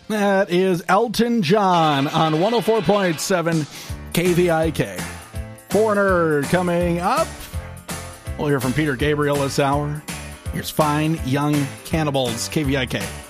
That is Elton John on 104.7 KVIK. Foreigner coming up. We'll hear from Peter Gabriel this hour. Here's Fine Young Cannibals, KVIK.